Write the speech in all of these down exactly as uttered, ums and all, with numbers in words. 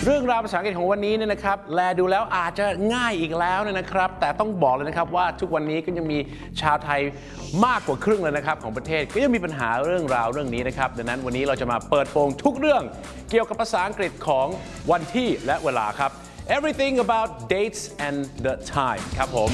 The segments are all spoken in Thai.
เรื่องราวภาษาอังกฤษของวันนี้เนี่ยนะครับแลดูแล้วอาจจะง่ายอีกแล้วเนี่ยนะครับแต่ต้องบอกเลยนะครับว่าทุกวันนี้ก็ยังมีชาวไทยมากกว่าครึ่งเลยนะครับของประเทศก็ยังมีปัญหาเรื่องราวเรื่องนี้นะครับดังนั้นวันนี้เราจะมาเปิดโปงทุกเรื่องเกี่ยวกับภาษาอังกฤษของวันที่และเวลาครับ everything about dates and the time ครับผม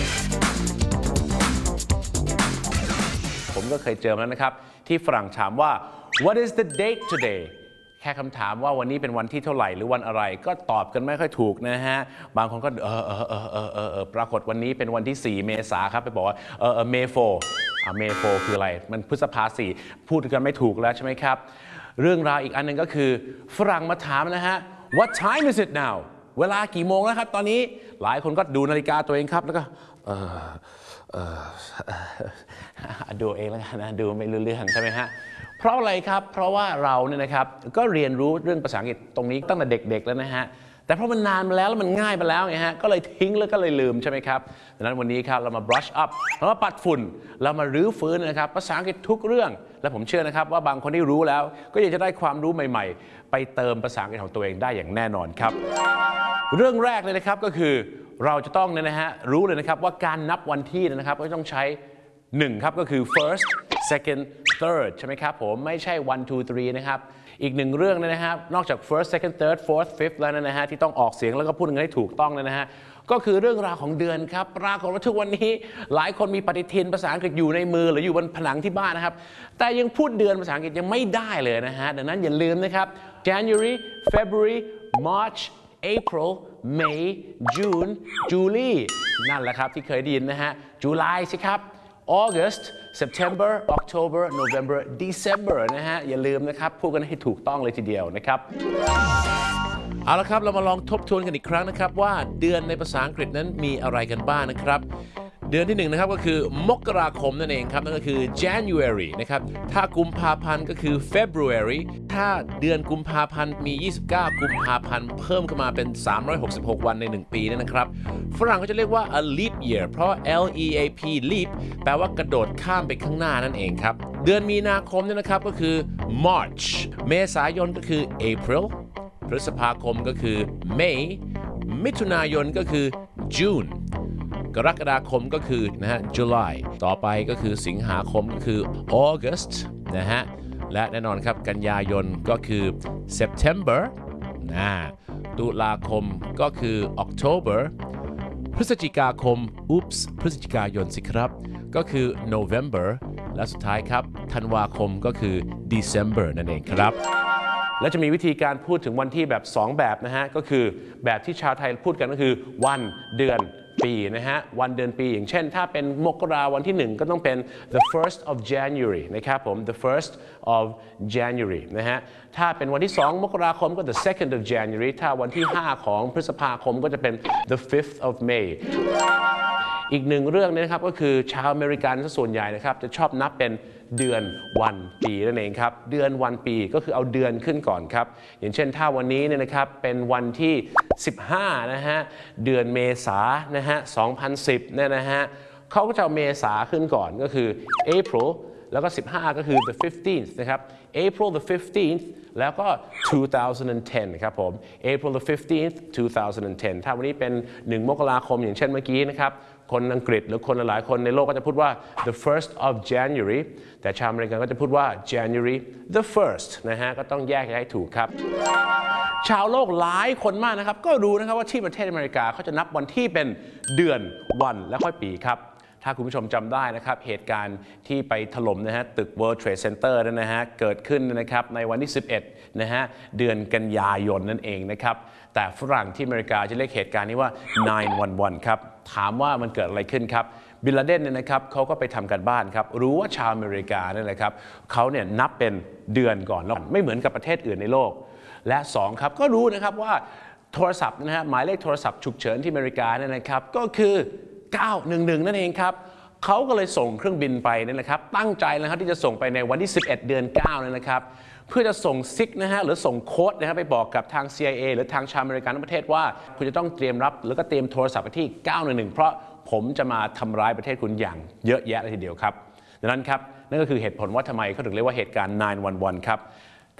ผมก็เคยเจอมาแล้วนะครับที่ฝรั่งถามว่า what is the date todayแค่คำถามว่าวันนี้เป็นวันที่เท่าไหร่หรือวันอะไรก็ตอบกันไม่ค่อยถูกนะฮะบางคนก็เออเออเออเออเออเออปรากฏวันนี้เป็นวันที่สี่เมษาครับไปบอกว่าเออเออเมโฟอ่าเมโฟคืออะไรมันพฤษภาสี่พูดกันไม่ถูกแล้วใช่ไหมครับเรื่องราวอีกอันหนึ่งก็คือฝรั่งมาถามนะฮะ what time is it now เวลากี่โมงแล้วครับตอนนี้หลายคนก็ดูนาฬิกาตัวเองครับแล้วก็เออเออดูเองแล้วกันนะดูไม่รู้เรื่องใช่ไหมฮะเพราะอะไรครับเพราะว่าเราเนี่ยนะครับก็เรียนรู้เรื่องภาษาอังกฤษตรงนี้ตั้งแต่เด็กๆแล้วนะฮะแต่เพราะมันนานมาแล้วแล้วมันง่ายไปแล้วไงฮะก็เลยทิ้งแล้วก็เลยลืมใช่ไหมครับดังนั้นวันนี้ครับเรามา brush up เรามาปัดฝุ่นเรามารื้อฟื้นนะครับภาษาอังกฤษทุกเรื่องและผมเชื่อนะครับว่าบางคนที่รู้แล้วก็อยากจะได้ความรู้ใหม่ๆไปเติมภาษาอังกฤษของตัวเองได้อย่างแน่นอนครับเรื่องแรกเลยนะครับก็คือเราจะต้องเนี่ยนะฮะรู้เลยนะครับว่าการนับวันที่นะครับก็ต้องใช้หนึ่งครับก็คือ first second third ใช่ไหมครับผมไม่ใช่ one two three นะครับอีกหนึ่งเรื่องนะครับนอกจาก first second third fourth fifth แล้วนะฮะที่ต้องออกเสียงแล้วก็พูดกันให้ถูกต้องเลยนะฮะก็คือเรื่องราวของเดือนครับปรากฏว่าทุกวันนี้หลายคนมีปฏิทินภาษาอังกฤษอยู่ในมือหรืออยู่บนผนังที่บ้านนะครับแต่ยังพูดเดือนภาษาอังกฤษยังไม่ได้เลยนะฮะดังนั้นอย่าลืมนะครับ January February March April May June July นั่นแหละครับที่เคยได้ยินนะฮะ July สิครับAugust September October November December นะฮะอย่าลืมนะครับพูดกันให้ถูกต้องเลยทีเดียวนะครับเอาละครับเรามาลองทบทวนกันอีกครั้งนะครับว่าเดือนในภาษาอังกฤษนั้นมีอะไรกันบ้างนะครับเดือนที่หนึ่งนะครับก็คือมกราคมนั่นเองครับนั่นก็คือ January นะครับถ้ากุมภาพันธ์ก็คือ February ถ้าเดือนกุมภาพันธ์มียี่สิบเก้ากุมภาพันธ์เพิ่มขึ้นมาเป็นสามร้อยหกสิบหกวันในหนึ่งปีนั่นนะครับฝรั่งก็จะเรียกว่า a leap year เพราะ L E A P leap แปลว่ากระโดดข้ามไปข้างหน้านั่นเองครับเดือนมีนาคมเนี่ยนะครับก็คือ March เมษายนก็คือ April พฤษภาคมก็คือ May มิถุนายนก็คือ Juneกรกฎาคมก็คือนะฮะ July ต่อไปก็คือสิงหาคมก็คือ August นะฮะและแน่นอนครับกันยายนก็คือ September นะตุลาคมก็คือ October พฤศจิกาคม Oops พฤศจิกายนสิครับก็คือ November และสุดท้ายครับธันวาคมก็คือ December นั่นเองครับและจะมีวิธีการพูดถึงวันที่แบบสองแบบนะฮะก็คือแบบที่ชาวไทยพูดกันก็คือวันเดือนปีนะฮะวันเดือนปีอย่างเช่นถ้าเป็นมกราวันที่หนึ่งก็ต้องเป็น the first of January นะครับผม the first of January นะฮะถ้าเป็นวันที่สองมกราคมก็ the second of January ถ้าวันที่ห้าของพฤษภาคมก็จะเป็น the fifth of May อีกหนึ่งเรื่องนะครับก็คือชาวอเมริกันส่วนใหญ่นะครับจะชอบนับเป็นเดือนวันปีนั่นเองครับเดือนวันปีก็คือเอาเดือนขึ้นก่อนครับอย่างเช่นถ้าวันนี้เนี่ยนะครับเป็นวันที่สิบห้านะฮะเดือนเมษานะฮะสองพันสิบเนี่ยนะฮะเขาก็จะเอาเมษาขึ้นก่อนก็คือ April แล้วก็สิบห้าก็คือ the fifteenth นะครับ April the fifteenth แล้วก็two thousand ten ครับผม April the fifteenth two thousand ten ถ้าวันนี้เป็นหนึ่งมกราคมอย่างเช่นเมื่อกี้นะครับคนอังกฤษหรือคนหลายคนในโลกก็จะพูดว่า the first of January แต่ชาวอเมริกันก็จะพูดว่า January the first นะฮะก็ต้องแยกให้ถูกครับชาวโลกหลายคนมากนะครับก็รู้นะครับว่าที่ประเทศอเมริกาเขาจะนับวันที่เป็นเดือนวันและค่อยปีครับถ้าคุณผู้ชมจำได้นะครับเหตุการณ์ที่ไปถล่มนะฮะตึก World Trade Center นั่นนะฮะเกิดขึ้นนะครับในวันที่สิบเอ็ดนะฮะเดือนกันยายนนั่นเองนะครับแต่ฝรั่งที่อเมริกาจะเรียกเหตุการณ์นี้ว่า nine one one ครับถามว่ามันเกิดอะไรขึ้นครับบิลลาเดนเนี่ยนะครับเขาก็ไปทำการบ้านครับรู้ว่าชาวอเมริกาเนี่ยนะครับเขาเนี่ยนับเป็นเดือนก่อนแล้วไม่เหมือนกับประเทศอื่นในโลกและสองครับก็รู้นะครับว่าโทรศัพท์นะฮะหมายเลขโทรศัพท์ฉุกเฉินที่อเมริกาเนี่ยนะครับก็คือเก้าหนึ่งหนึ่งนั่นเองครับเขาก็เลยส่งเครื่องบินไปนี่แหละครับตั้งใจนะครับที่จะส่งไปในวันที่สิบเอ็ดเดือนเก้านี่นะครับเพื่อจะส่งซิกนะฮะหรือส่งโค้ดนะครับไปบอกกับทาง ซี ไอ เอ หรือทางชาวอเมริกันทั้งประเทศว่าคุณจะต้องเตรียมรับแล้วก็เตรียมโทรศัพท์ไปที่เก้าหนึ่งหนึ่งเพราะผมจะมาทำร้ายประเทศคุณอย่างเยอะแยะเลยทีเดียวครับดังนั้นครับนั่นก็คือเหตุผลว่าทำไมเขาถึงเรียกว่าเหตุการณ์nine one oneครับแ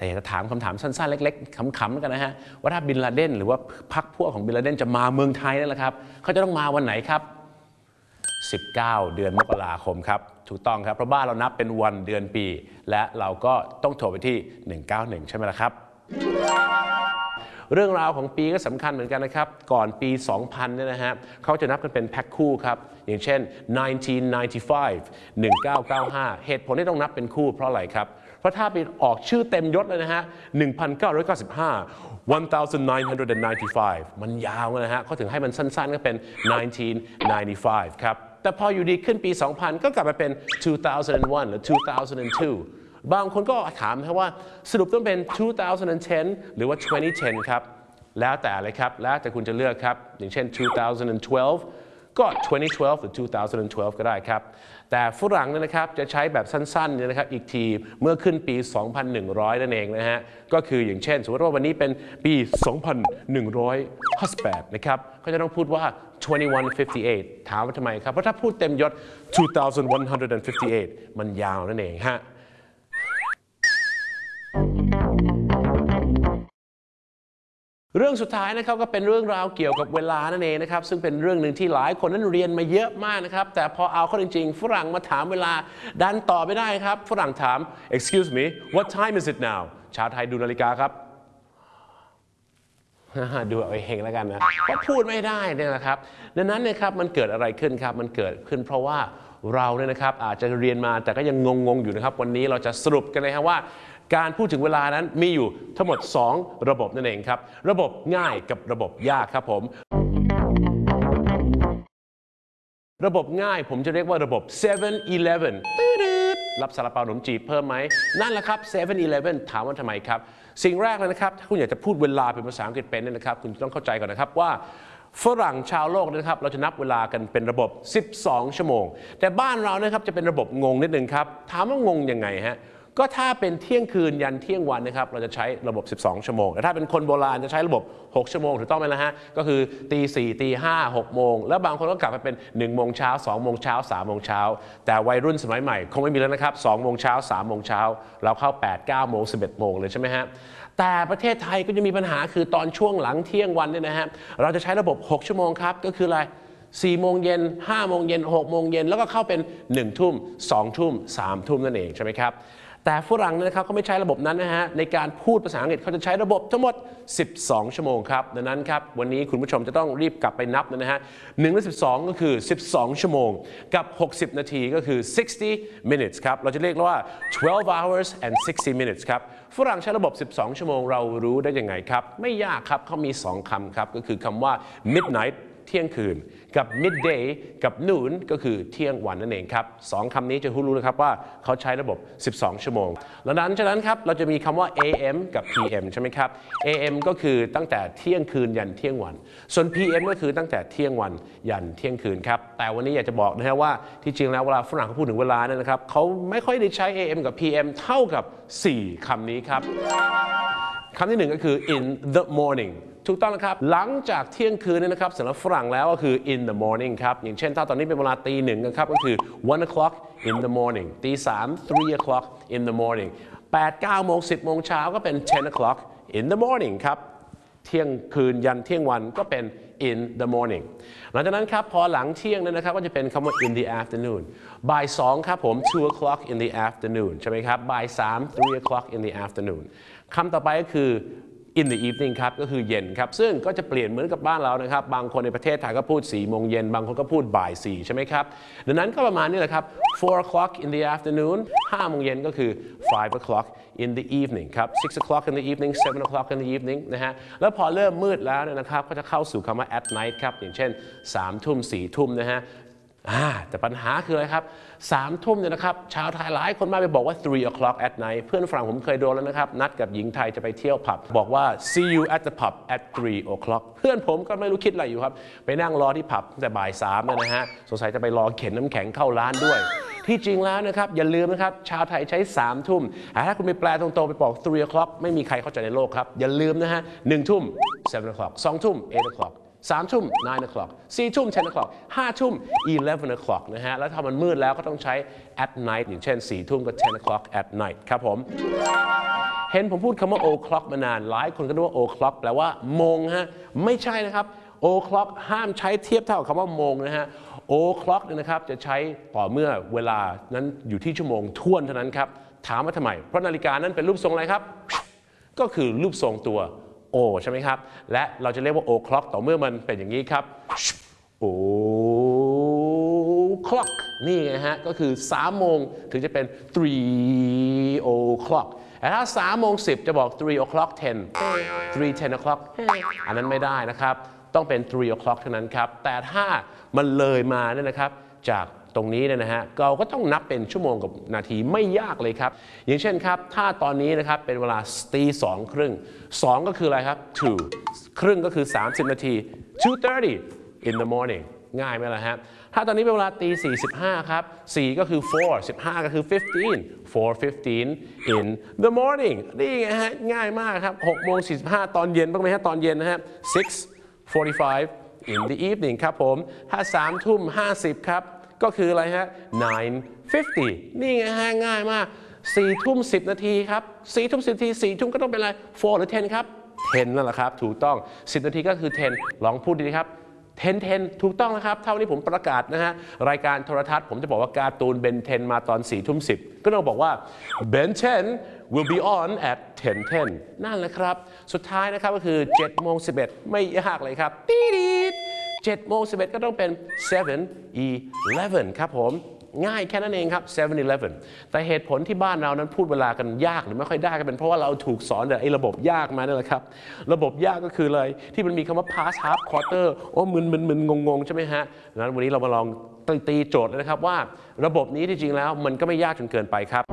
แต่อยากจะถามคำถามสั้นๆเล็กๆขำๆกันนะฮะว่าถ้าบินลาเดนหรือว่าพรรคพวกของบินลาเดนจะมาเมืองไทยนั่นแหละครับเขาจะต้องมาวันไหนครับสิบเก้าเดือนมกราคมครับถูกต้องครับเพราะบ้านเรานับเป็นวันเดือนปีและเราก็ต้องโทรไปที่หนึ่งเก้าหนึ่งใช่ไหมล่ะครับเรื่องราวของปีก็สำคัญเหมือนกันนะครับก่อนปี สองพัน เนี่ยนะฮะเขาจะนับกันเป็นแพ็คคู่ครับอย่างเช่นหนึ่งพันเก้าร้อยเก้าสิบห้า หนึ่งเก้าเก้าห้าเหตุผลที่ต้องนับเป็นคู่เพราะอะไรครับเพราะถ้าไปออกชื่อเต็มยศเลยนะฮะหนึ่งพันเก้าร้อยเก้าสิบห้า หนึ่งพันเก้าร้อยเก้าสิบห้า มันยาวนะฮะเขาถึงให้มันสั้นๆก็เป็นหนึ่งพันเก้าร้อยเก้าสิบห้าครับแต่พออยู่ดีขึ้นปี สองพัน ก็กลับมาเป็นสองพันหนึ่งหรือสองพันสองบางคนก็ถามนะว่าสรุปต้องเป็นสองพันสิบหรือว่าสองพันสิบครับแล้วแต่เลยครับแล้วแต่คุณจะเลือกครับอย่างเช่นสองพันสิบสองก็สองพันสิบหรือสองพันสิบสองก็ได้ครับแต่ฝรั่งเนี่ยนะครับจะใช้แบบสั้นๆเนี่ยนะครับอีกทีเมื่อขึ้นปี สองพันหนึ่งร้อย นั่นเองนะฮะก็คืออย่างเช่นสมมติว่าวันนี้เป็นปี สองพันหนึ่งร้อยห้าสิบแปด นะครับก็จะต้องพูดว่าสองพันหนึ่งร้อยห้าสิบแปดถามว่าทำไมครับเพราะถ้าพูดเต็มยศสองพันหนึ่งร้อยห้าสิบแปดมันยาวนั่นเองฮะเรื่องสุดท้ายนะครับก็เป็นเรื่องราวเกี่ยวกับเวลานั่นเองนะครับซึ่งเป็นเรื่องหนึ่งที่หลายคนนั้นเรียนมาเยอะมากนะครับแต่พอเอาเข้าจริงๆฝรั่งมาถามเวลาดันตอบไม่ได้ครับฝรั่งถาม excuse me what time is it now ชาวไทยดูนาฬิกาครับดูเอาเองแล้วกันนะเพราะพูดไม่ได้เนี่ยนะครับดังนั้นเนี่ยครับมันเกิดอะไรขึ้นครับมันเกิดขึ้นเพราะว่าเราเนี่ยนะครับอาจจะเรียนมาแต่ก็ยังงงๆอยู่นะครับวันนี้เราจะสรุปกันเลยครับว่าการพูดถึงเวลานั้นมีอยู่ทั้งหมดสองระบบนั่นเองครับระบบง่ายกับระบบยากครับผมระบบง่ายผมจะเรียกว่าระบบ เซเว่น อีเลฟเว่น รับซาลาเปาขนมจีบเพิ่มไหมนั่นแหละครับ เซเว่น อีเลฟเว่น ถามว่าทำไมครับสิ่งแรกเลยนะครับถ้าคุณอยากจะพูดเวลาเป็นภาษาอังกฤษเป็นเนี่ยนะครับคุณต้องเข้าใจก่อนนะครับว่าฝรั่งชาวโลกนะครับเราจะนับเวลากันเป็นระบบสิบสองชั่วโมงแต่บ้านเรานะครับจะเป็นระบบงงนิดนึงครับถามว่างงยังไงฮะก็ถ้าเป็นเที่ยงคืนยันเที่ยงวันนะครับเราจะใช้ระบบสิบสองชั่วโมงแต่ถ้าเป็นคนโบราณจะใช้ระบบหกชั่วโมงถูกต้องไหมล่ะฮะก็คือตีสี่ตีห้า หกโมงแล้วบางคนก็กลับไปเป็นหนึ่งโมงเช้าสองโมงเช้าสามโมงเช้าแต่วัยรุ่นสมัยใหม่คงไม่มีแล้วนะครับสองโมงเช้าสามโมงเช้าเราเข้าแปด เก้าโมงสิบเอ็ดโมงเลยใช่ไหมฮะแต่ประเทศไทยก็จะมีปัญหาคือตอนช่วงหลังเที่ยงวันเนี่ยนะฮะเราจะใช้ระบบหกชั่วโมงครับก็คืออะไรสี่โมงเย็นห้าโมงเย็นหกโมงเย็นแล้วก็เข้าเป็นหนึ่งทุ่มสองทุ่มสามทุ่มนั่นเองใช่ไหมครับแต่ฝรั่งนะครับเขาไม่ใช้ระบบนั้นนะฮะในการพูดภาษาอังกฤษเขาจะใช้ระบบทั้งหมดสิบสองชั่วโมงครับดังนั้นครับวันนี้คุณผู้ชมจะต้องรีบกลับไปนับนะฮะหนึ่งและสิบสองก็คือสิบสองชั่วโมงกับหกสิบนาทีก็คือsixty minutes ครับเราจะเรียกว่าtwelve hours and sixty minutes ครับฝรั่งใช้ระบบสิบสองชั่วโมงเรารู้ได้ยังไงครับไม่ยากครับเขามีสองคำครับก็คือคำว่า midnightเที่ยงคืนกับ midday กับ noon ก็คือเที่ยงวันนั่นเองครับสองคำนี้จะรู้เลยครับว่าเขาใช้ระบบสิบสองชั่วโมงแล้วนั้นฉะนั้นครับเราจะมีคำว่า เอ เอ็ม กับ พี เอ็ม ใช่ไหมครับ เอ เอ็ม ก็คือตั้งแต่เที่ยงคืนยันเที่ยงวันส่วน พี เอ็ม ก็คือตั้งแต่เที่ยงวันยันเที่ยงคืนครับแต่วันนี้อยากจะบอกนะฮะว่าที่จริงแล้วเวลาฝรั่งเขาพูดถึงเวลาเนี่ยนะครับเขาไม่ค่อยได้ใช้ เอ เอ็ม กับ พี เอ็ม เท่ากับสี่คำนี้ครับคำที่หนึ่งก็คือ in the morningถูกต้องนะครับหลังจากเที่ยงคืนเนี่ยนะครับสำหรับฝรั่งแล้วก็คือ in the morning ครับอย่างเช่นถ้าตอนนี้เป็นเวลาตีหนึ่งนะครับก็คือ one o'clock in the morning ตีสาม three o'clock in the morning แปด เก้าโมงสิบโมงเช้าก็เป็น ten o'clock in the morning ครับเที่ยงคืนยันเที่ยงวันก็เป็น in the morning หลังจากนั้นครับพอหลังเที่ยงเนี่ยนะครับก็จะเป็นคำว่า in the afternoon บ่ายสองครับผม two o'clock in the afternoon ใช่ไหมครับบ่ายสาม three o'clock in the afternoon คำต่อไปก็คือin the evening ครับก็คือเย็นครับซึ่งก็จะเปลี่ยนเหมือนกับบ้านเรานะครับบางคนในประเทศไทยก็พูดสี่โมงเย็นบางคนก็พูดบ่ายสี่ใช่ไหมครับดังนั้นก็ประมาณนี้แหละครับ four o'clock in the afternoon ห้าโมงเย็นก็คือ five o'clock in the evening ครับ six o'clock in the evening seven o'clock in the evening นะฮะแล้วพอเริ่มมืดแล้วเนี่ยนะครับก็จะเข้าสู่คำว่า at night ครับอย่างเช่นสามทุ่มสี่ทุ่มนะฮะแต่ปัญหาคืออะไรครับสามทุ่มเนี่ยนะครับชาวไทยหลายคนมาไปบอกว่า three o'clock at night เพื่อนฝรั่งผมเคยโดนแล้วนะครับนัดกับหญิงไทยจะไปเที่ยวผับบอกว่า see you at the pub at three o'clock เพื่อนผมก็ไม่รู้คิดอะไรอยู่ครับไปนั่งรอที่ผับตั้งแต่บ่ายสามนะฮะสงสัยจะไปรอเข็นน้ำแข็งเข้าร้านด้วยที่จริงแล้วนะครับอย่าลืมนะครับชาวไทยใช้สามทุ่มแต่ถ้าคุณไปแปลตรงๆไปบอก three o'clock ไม่มีใครเข้าใจในโลกครับอย่าลืมนะฮะหนึ่งทุ่ม seven o'clock สองทุ่ม eight o'clockสามทุ่ม nine o'clock สี่ทุ่ม ten o'clock ห้าทุ่ม eleven o'clock นะฮะแล้วถ้ามันมืดแล้วก็ต้องใช้ at night อย่างเช่นสี่ทุ่มก็ ten o'clock at night ครับผมเห็นผมพูดคำว่า o'clock มานานหลายคนก็รู้ว่า o'clock แปลว่าโมงฮะไม่ใช่นะครับ o'clock ห้ามใช้เทียบเท่ากับคำว่าโมงนะฮะ o'clock เนี่ยนะครับจะใช้ต่อเมื่อเวลานั้นอยู่ที่ชั่วโมงท้วนเท่านั้นครับถามว่าทำไมเพราะนาฬิกานั้นเป็นรูปทรงอะไรครับก็คือรูปทรงตัว O ใช่ไหมครับและเราจะเรียกว่า o'clock ต่อเมื่อมันเป็นอย่างนี้ครับ o'clock นี่ไงฮะก็คือสามโมงถึงจะเป็น three o'clock แต่ถ้าสามโมงสิบจะบอก three o'clock ten three ten o'clock อันนั้นไม่ได้นะครับต้องเป็น three o'clock เท่านั้นครับแต่ถ้ามันเลยมาเนี่ยนะครับจากตรงนี้เนี่ยนะฮะเราก็ต้องนับเป็นชั่วโมงกับนาทีไม่ยากเลยครับอย่างเช่นครับถ้าตอนนี้นะครับเป็นเวลาตีสองครึ่งสองก็คืออะไรครับ two ครึ่งก็คือสามสิบนาที two thirty in the morning ง่ายไหมล่ะฮะถ้าตอนนี้เป็นเวลาตีสี่สิบห้าครับสี่ก็คือ four สิบห้าก็คือ fifteen four fifteen in the morning นี่ไงฮะง่ายมากครับหกโมงสี่สิบห้าตอนเย็นบ้างไหมฮะตอนเย็นนะฮะ six forty-five in the evening ครับผมถ้าสามทุ่มห้าสิบครับก็คืออะไรฮะ nine fifty นี่ไงฮะง่ายมากสี่ทุ่มสิบนาทีครับสี่ทุ่มสิบนาทีสี่ทุ่มก็ต้องเป็นอะไร four หรือ ten ครับ ten นั่นแหละครับถูกต้องสิบนาทีก็คือ ten ลองพูดดีครับten ten ถูกต้องนะครับเท่านี้ผมประกาศนะฮะรายการโทรทัศน์ผมจะบอกว่าการ์ตูนเบนเทนมาตอนสี่ทุ่มสิบก็ต้องบอกว่า Ben ten will be on at ten ten นั่นแหละครับสุดท้ายนะครับก็คือเจ็ดโมงสิบเอ็ดไม่ยากเลยครับตีดีดเจ็ดโมงสิบเอ็ดก็ต้องเป็น seven eleven ครับผมง่ายแค่นั้นเองครับ seven eleven แต่เหตุผลที่บ้านเรานั้นพูดเวลากันยากหรือไม่ค่อยได้ก็เป็นเพราะว่าเราถูกสอนแต่ไอ้ระบบยากมานี่แหละครับระบบยากก็คือเลยที่มันมีคำว่า past half quarter โอ้มึนมึนมึนงงงใช่ไหมฮะดังนั้นวันนี้เรามาลองตีโจทย์เลยนะครับว่าระบบนี้ที่จริงแล้วมันก็ไม่ยากจนเกินไปครับ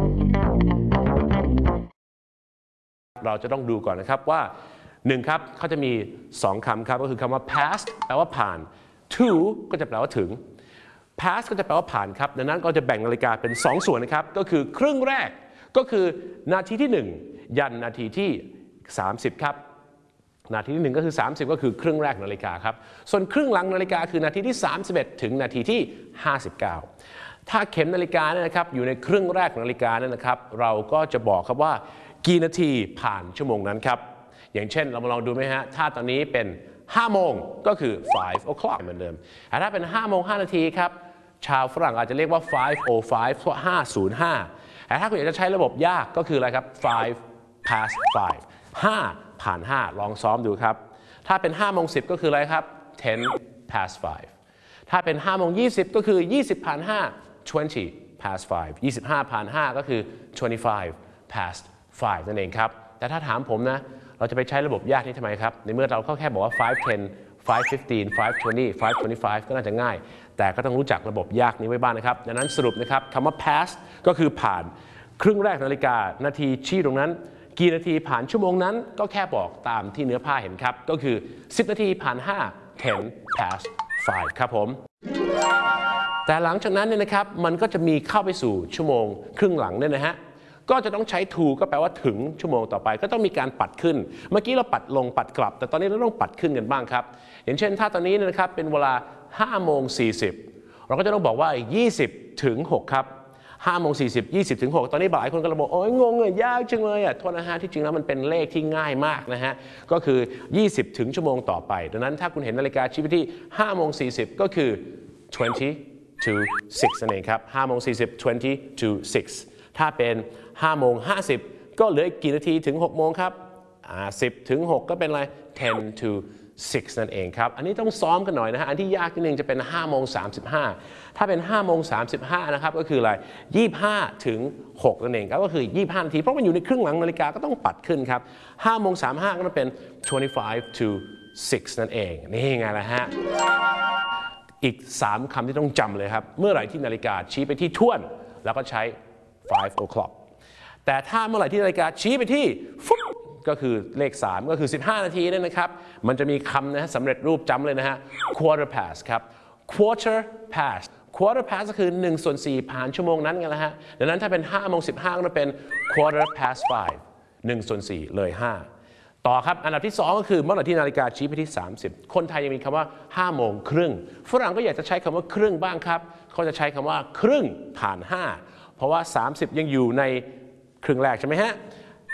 เราจะต้องดูก่อนนะครับว่าหนึ่งครับเขาจะมีสองคำครับก็คือคำว่า past แปลว่าผ่าน to ก็จะแปลว่าถึง past ก็จะแปลว่าผ่านครับดังนั้นก็จะแบ่งนาฬิกาเป็นสองส่วนนะครับก็คือครึ่งแรกก็คือนาทีที่หนึ่งยันนาทีที่สามสิบครับนาทีที่หนึ่งก็คือสามสิบก็คือครึ่งแรกนาฬิกาครับส่วนครึ่งหลังนาฬิกาคือนาทีที่สามสิบเอ็ดถึงนาทีที่ห้าสิบเก้าถ้าเข็มนาฬิกาเนี่ยนะครับอยู่ในครึ่งแรกนาฬิกาเนี่ยนะครับเราก็จะบอกครับว่ากี่นาทีผ่านชั่วโมงนั้นครับอย่างเช่นเรามาลองดูไหมฮะถ้าตอนนี้เป็นห้าโมงก็คือ five o'clock เหมือนเดิมแต่ถ้าเป็นห้าโมงห้านาทีครับชาวฝรั่งอาจจะเรียกว่า five oh five เพราะห้าศูนย์ห้าแต่ถ้าคุณอยากจะใช้ระบบยากก็คืออะไรครับ five past five ห้าผ่านห้าลองซ้อมดูครับถ้าเป็นห้าโมงสิบก็คืออะไรครับ ten past five ถ้าเป็นห้าโมงยี่สิบก็คือยี่สิบผ่านห้า twenty past five ยี่สิบห้าผ่านห้าก็คือ twenty-five past five นั่นเองครับแต่ถ้าถามผมนะเราจะไปใช้ระบบยากนี้ทำไมครับในเมื่อเราก็แค่บอกว่า five ten five fifteen five twenty five twenty-five ก็น่าจะง่ายแต่ก็ต้องรู้จักระบบยากนี้ไว้บ้างนะครับดังนั้นสรุปนะครับคำว่า past ก็คือผ่านครึ่งแรกนาฬิกานาทีชี้ตรงนั้นกี่นาทีผ่านชั่วโมงนั้นก็แค่บอกตามที่เนื้อผ้าเห็นครับก็คือสิบนาทีผ่านห้า ten past five ครับผมแต่หลังจากนั้นเนี่ยนะครับมันก็จะมีเข้าไปสู่ชั่วโมงครึ่งหลังเนี่ยนะฮะก็จะต้องใช้ to ก็แปลว่าถึงชั่วโมงต่อไปก็ต้องมีการปัดขึ้นเมื่อกี้เราปัดลงปัดกลับแต่ตอนนี้เราต้องปัดขึ้นกันบ้างครับอย่างเช่นถ้าตอนนี้นะครับเป็นเวลาห้าโมงสี่สิบเราก็จะต้องบอกว่ายี่สิบถึงหกครับห้าโมงสี่สิบ ยี่สิบถึงหกตอนนี้หลายคนก็บอกโอ้ยงงเลยยากจังเลยอ่ะโทษนะฮะที่จริงแล้วมันเป็นเลขที่ง่ายมากนะฮะก็คือยี่สิบถึงชั่วโมงต่อไปดังนั้นถ้าคุณเห็นนาฬิกาชี้ไปที่ห้าโมงสี่สิบก็คือ twenty to six นั่นเองครับห้าโมงสี่สิบ twenty to sixถ้าเป็นห้าโมงห้าสิบก็เหลืออีกกี่นาทีถึงหกโมงครับสิบถึงหกก็เป็นอะไร ten to six นั่นเองครับอันนี้ต้องซ้อมกันหน่อยนะฮะอันที่ยากนิดนึงจะเป็นห้าโมงสามสิบห้าถ้าเป็นห้าโมงสามสิบห้านะครับก็คืออะไรยี่สิบห้าถึงหกนั่นเองครับก็คือยี่สิบห้านาทีเพราะมันอยู่ในครึ่งหลังนาฬิกาก็ต้องปัดขึ้นครับห้าโมงสามสิบห้าก็ต้องเป็น twenty-five to six นั่นเองนี่ไงล่ะฮะอีกสามคำที่ต้องจำเลยครับเมื่อไหร่ที่นาฬิกาชี้ไปที่ท้วนแล้วก็ใช้five o'clock แต่ถ้าเมื่อไหร่ที่นาฬิกาชี้ไปที่ฟุ๊บก็คือเลขสามก็คือสิบห้านาทีนั่นนะครับมันจะมีคำนะฮะสำเร็จรูปจำเลยนะฮะ quarter past ครับ quarter past quarter past ก็คือหนึ่งส่วนสี่ผ่านชั่วโมงนั้นไงล่ะฮะดังนั้นถ้าเป็นห้าโมงสิบห้าก็จะเป็น quarter past five หนึ่งส่วนสี่เลยห้าต่อครับอันดับที่สองก็คือเมื่อไหร่ที่นาฬิกาชี้ไปที่สามสิบคนไทยยังมีคำว่าห้าโมงครึ่งฝรั่งก็อยากจะใช้คำว่าครึ่งบ้างครับเขาจะใช้คำว่าครึ่งผ่านห้าเพราะว่าสามสิบยังอยู่ในครึ่งแรกใช่ไหมฮะ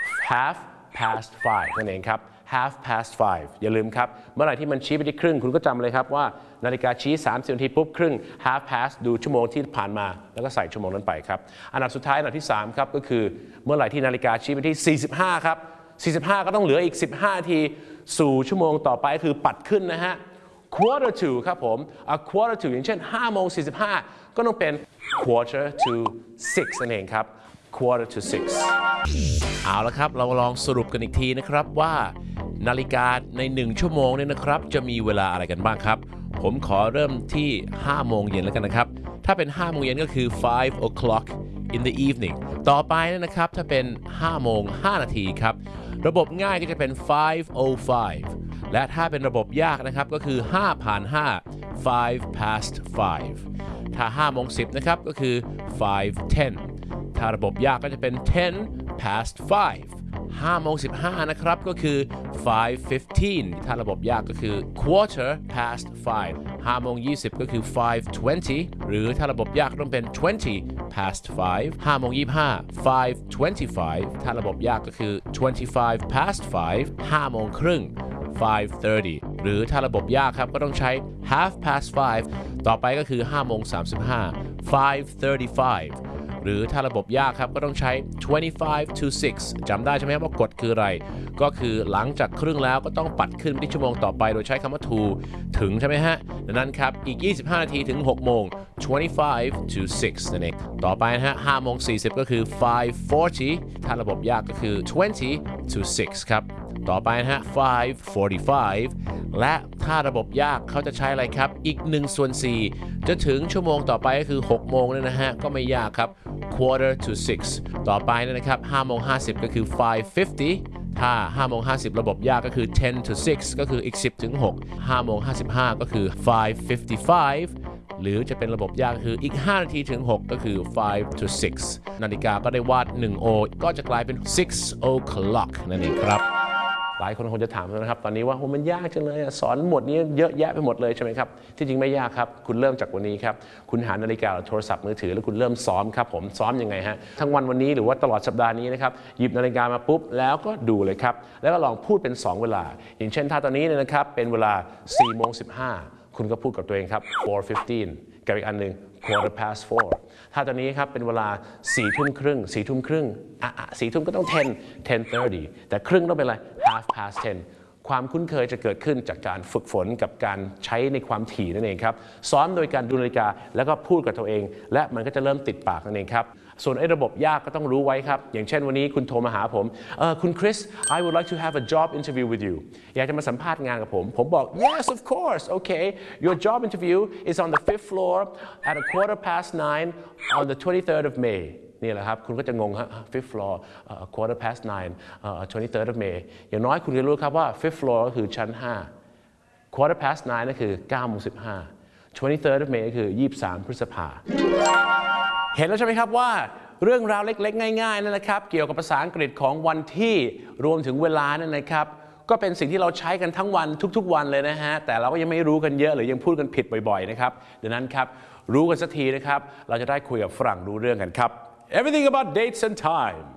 half past five นั่นเองครับ half past five อย่าลืมครับเมื่อไหร่ที่มันชี้ไปที่ครึ่งคุณก็จำเลยครับว่านาฬิกาชี้สามสิบนาทีปุ๊บครึ่ง half past ดูชั่วโมงที่ผ่านมาแล้วก็ใส่ชั่วโมงนั้นไปครับอันดับสุดท้ายอันดับที่สามครับก็คือเมื่อไหร่ที่นาฬิกาชี้ไปที่สี่สิบห้าครับสี่สิบห้าก็ต้องเหลืออีกสิบห้านาทีสู่ชั่วโมงต่อไปคือปัดขึ้นนะฮะ quarter to ครับผม a quarter to อย่างเช่นห้าโมงสี่สิบห้าก็ต้องเป็น quarter to six นั่นเองครับ quarter to six เอาละครับเราลองสรุปกันอีกทีนะครับว่านาฬิกาในหนึ่งชั่วโมงเนี่ยนะครับจะมีเวลาอะไรกันบ้างครับผมขอเริ่มที่ห้าโมงเย็นแล้วกันนะครับถ้าเป็นห้าโมงเย็นก็คือ five o'clock in the evening ต่อไปนะครับถ้าเป็นห้าโมงห้านาทีครับระบบง่ายก็จะเป็น five oh five และถ้าเป็นระบบยากนะครับก็คือห้าผ่านห้า five past five ถ้าห้าโมงสิบนะครับก็คือ five ten ถ้าระบบยากก็จะเป็น ten past five ห้าโมงสิบห้านะครับก็คือ five fifteen ถ้าระบบยากก็คือ quarter past five ห้าโมงยี่สิบก็คือ five twenty หรือถ้าระบบยากต้องเป็น twenty past five ห้าโมงยี่สิบห้า five twenty-five ถ้าระบบยากก็คือ twenty-five past five ห้าโมงครึ่ง five thirty หรือถ้าระบบยากครับก็ต้องใช้ half past five ต่อไปก็คือห้าโมงสามสิบห้า five thirty-fiveหรือถ้าระบบยากครับก็ต้องใช้ twenty-five to six จำได้ใช่ไหมครับว่ากฎคืออะไรก็คือหลังจากครึ่งแล้วก็ต้องปัดขึ้นไปที่ชั่วโมงต่อไปโดยใช้คำว่า to ถึงใช่ไหมฮะดังนั้นครับอีกยี่สิบห้านาทีถึงหกโมง twenty-five to six นั่นเองต่อไปนะฮะห้าโมงสี่สิบก็คือ five forty ถ้าระบบยากก็คือ twenty to six ครับต่อไปนะฮะ five forty-five และถ้าระบบยากเขาจะใช้อะไรครับอีกหนึ่งส่วนสี่จะถึงชั่วโมงต่อไปก็คือหกโมงเนี่ยนะฮะก็ไม่ยากครับ quarter to six ต่อไปนะครับห้าโมงห้าสิบก็คือ five fifty ถ้าห้าโมงห้าสิบระบบยากก็คือ ten to six ก็คืออีกสิบถึงหก ห้าโมงห้าสิบห้าก็คือ five fifty-five หรือจะเป็นระบบยากก็คืออีกห้านาทีถึงหกก็คือ five to six นาฬิกาก็ได้วาดหนึ่ง O ก็จะกลายเป็น six o'clock นั่นเองครับหลายคนคงจะถามนะครับตอนนี้ว่าโหมันยากจังเลยสอนหมดนี้เยอะแยะไปหมดเลยใช่ไหมครับที่จริงไม่ยากครับคุณเริ่มจากวันนี้ครับคุณหานาฬิกาหรือโทรศัพท์มือถือแล้วคุณเริ่มซ้อมครับผมซ้อมยังไงฮะทั้งวันวันนี้หรือว่าตลอดสัปดาห์นี้นะครับหยิบนาฬิกามาปุ๊บแล้วก็ดูเลยครับแล้วก็ลองพูดเป็นสองเวลาอย่างเช่นถ้าตอนนี้เนี่ยนะครับเป็นเวลาสี่โมงสิบห้าคุณก็พูดกับตัวเองครับ four fifteen กับอีกอันหนึ่ง quarter past four ถ้าตอนนี้ครับเป็นเวลาสี่ทุ่มครึ่งสี่ทุ่มครึ่งอ่ะอ่ะสี่ทุ่มก็ต้อง ten ten thirty แต่ครึ่งต้องเป็นอะไร half past ten ความคุ้นเคยจะเกิดขึ้นจากการฝึกฝนกับการใช้ในความถี่นั่นเองครับซ้อมโดยการดูนาฬิกาแล้วก็พูดกับตัวเองและมันก็จะเริ่มติดปากนั่นเองครับส่วนไอ้ระบบยากก็ต้องรู้ไว้ครับอย่างเช่นวันนี้คุณโทรมาหาผมเออคุณคริส I would like to have a job interview with you อยากจะมาสัมภาษณ์งานกับผมผมบอก yes of course okay your job interview is on the fifth floor at a quarter past nine on the twenty-third of May นี่แหละครับคุณก็จะงงฮะ fifth floor uh, quarter past nine uh, twenty-third of May อย่างน้อยคุณจะรู้ครับว่า fifth floor ก็คือชั้นห้า quarter past nine นั่นคือเก้าโมงสิบห้า twenty-third of May ก็คือยี่สิบสามพฤษภาเห็นแล้วใช่ไหมครับว่าเรื่องราวเล็กๆง่ายๆนั่นนะครับเกี่ยวกับภาษาอังกฤษของวันที่รวมถึงเวลานั่นนะครับก็เป็นสิ่งที่เราใช้กันทั้งวันทุกๆวันเลยนะฮะแต่เราก็ยังไม่รู้กันเยอะหรือยังพูดกันผิดบ่อยๆนะครับดังนั้นครับรู้กันสักทีนะครับเราจะได้คุยกับฝรั่งรู้เรื่องกันครับ Everything about dates and time